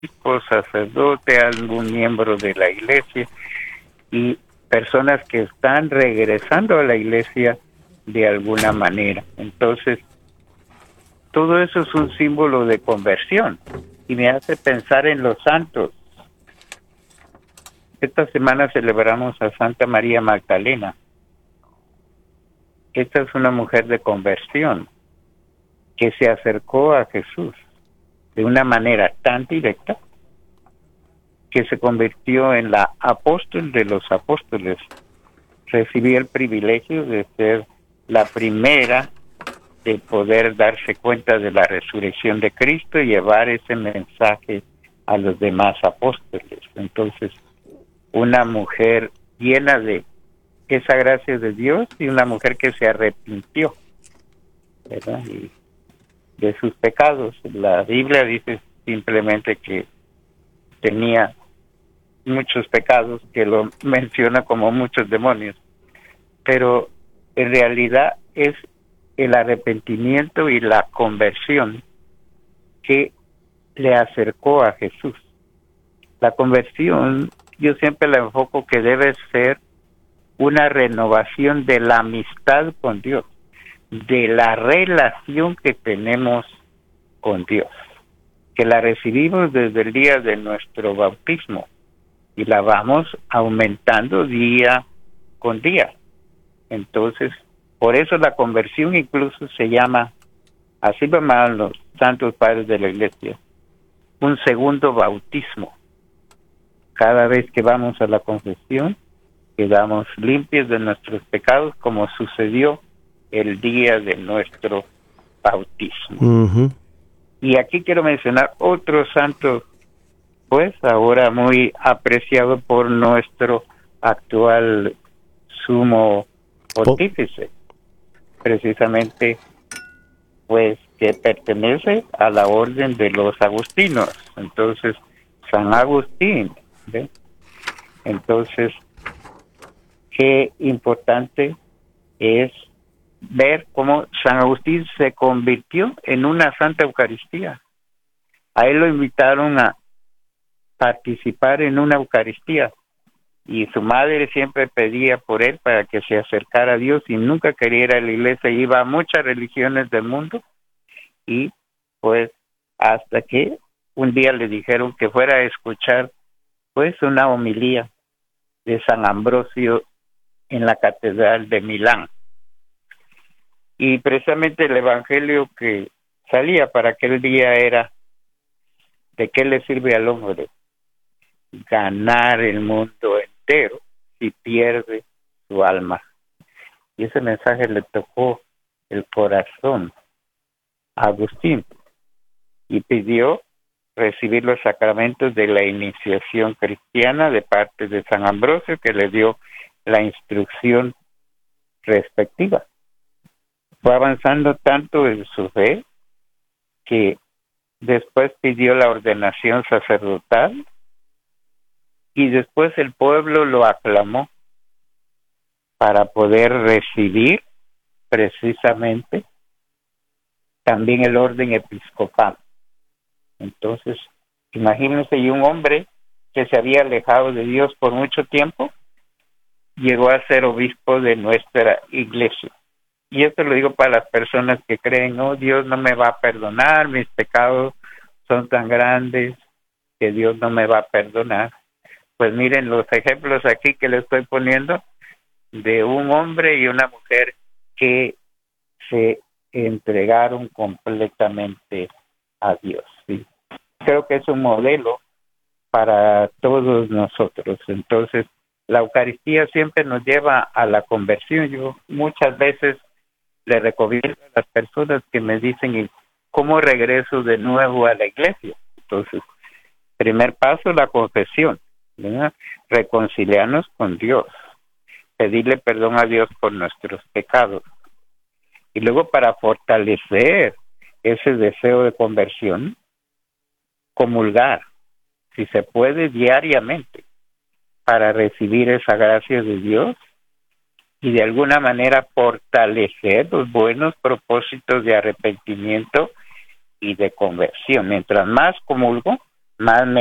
sacerdote, algún miembro de la iglesia y personas que están regresando a la iglesia de alguna manera. Entonces, todo eso es un símbolo de conversión y me hace pensar en los santos. Esta semana celebramos a Santa María Magdalena. Esta es una mujer de conversión que se acercó a Jesús de una manera tan directa que se convirtió en la apóstol de los apóstoles. Recibió el privilegio de ser la primera de poder darse cuenta de la resurrección de Cristo y llevar ese mensaje a los demás apóstoles. Entonces, una mujer llena de esa gracia de Dios y una mujer que se arrepintió, ¿verdad? Y de sus pecados. La Biblia dice simplemente que tenía muchos pecados, que lo menciona como muchos demonios, pero en realidad es el arrepentimiento y la conversión que le acercó a Jesús. La conversión, yo siempre la enfoco que debe ser una renovación de la amistad con Dios, de la relación que tenemos con Dios, que la recibimos desde el día de nuestro bautismo y la vamos aumentando día con día. Entonces, por eso la conversión incluso se llama, así lo llaman los santos padres de la iglesia, un segundo bautismo. Cada vez que vamos a la confesión, quedamos limpios de nuestros pecados, como sucedió el día de nuestro bautismo. Uh-huh. Y aquí quiero mencionar otro santo, pues ahora muy apreciado por nuestro actual sumo pontífice, precisamente, pues que pertenece a la orden de los agustinos. Entonces, San Agustín, ¿ve? Entonces, qué importante es ver cómo San Agustín se convirtió en una Santa Eucaristía. A él lo invitaron a participar en una Eucaristía y su madre siempre pedía por él para que se acercara a Dios y nunca quería ir a la iglesia. Iba a muchas religiones del mundo y pues hasta que un día le dijeron que fuera a escuchar pues una homilía de San Ambrosio en la Catedral de Milán. Y precisamente el evangelio que salía para aquel día era: ¿de qué le sirve al hombre ganar el mundo entero si pierde su alma? Y ese mensaje le tocó el corazón a Agustín y pidió recibir los sacramentos de la iniciación cristiana de parte de San Ambrosio, que le dio la instrucción respectiva. Fue avanzando tanto en su fe que después pidió la ordenación sacerdotal y después el pueblo lo aclamó para poder recibir precisamente también el orden episcopal. Entonces, imagínense, y un hombre que se había alejado de Dios por mucho tiempo llegó a ser obispo de nuestra iglesia. Y esto lo digo para las personas que creen: no, Dios no me va a perdonar, mis pecados son tan grandes que Dios no me va a perdonar. Pues miren los ejemplos aquí que le estoy poniendo de un hombre y una mujer que se entregaron completamente a Dios, ¿sí? Creo que es un modelo para todos nosotros. Entonces, la Eucaristía siempre nos lleva a la conversión. Yo muchas veces le recomiendo a las personas que me dicen: ¿y cómo regreso de nuevo a la iglesia? Entonces, primer paso, la confesión, ¿verdad? Reconciliarnos con Dios, pedirle perdón a Dios por nuestros pecados. Y luego, para fortalecer ese deseo de conversión, comulgar, si se puede, diariamente, para recibir esa gracia de Dios y de alguna manera fortalecer los buenos propósitos de arrepentimiento y de conversión. Mientras más comulgo, más